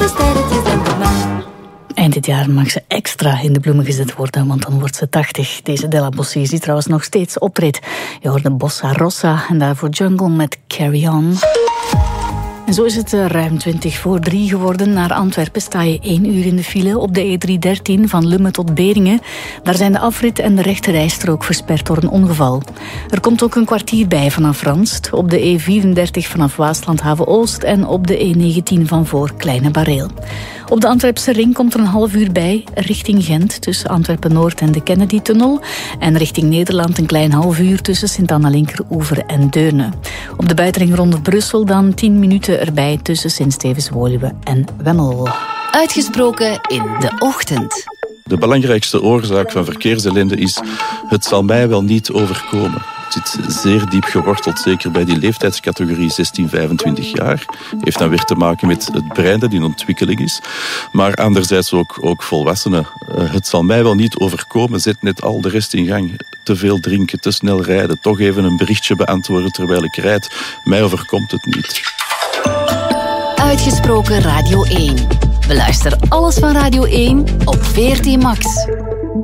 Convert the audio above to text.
Eind dit jaar mag ze extra in de bloemen gezet worden, want dan wordt ze 80. Deze Della Bossi die trouwens nog steeds optreedt. Je hoorde Bossa Rossa en daarvoor Jungle met Carry On. En zo is het ruim 3:20 geworden. Naar Antwerpen sta je 1 uur in de file op de E313 van Lummen tot Beringen. Daar zijn de afrit en de rechte rijstrook versperd door een ongeval. Er komt ook een kwartier bij vanaf Ranst, op de E34 vanaf Waasland-Haven-Oost en op de E19 van voor Kleine Bareel. Op de Antwerpse ring komt er een half uur bij, richting Gent tussen Antwerpen-Noord en de Kennedy-tunnel. En richting Nederland een klein half uur tussen Sint-Anna-Linkeroever en Deurne. Op de buitenring rond Brussel dan 10 minuten erbij tussen Sint-Stevens-Woluwe en Wemmel. Uitgesproken in de ochtend. De belangrijkste oorzaak van verkeersellende is: het zal mij wel niet overkomen. Het zit zeer diep geworteld, zeker bij die leeftijdscategorie 16-25 jaar. Heeft dan weer te maken met het brein dat in ontwikkeling is. Maar anderzijds ook volwassenen. Het zal mij wel niet overkomen, zet net al de rest in gang. Te veel drinken, te snel rijden, toch even een berichtje beantwoorden terwijl ik rijd. Mij overkomt het niet. Uitgesproken Radio 1. Beluister alles van Radio 1 op VRT Max.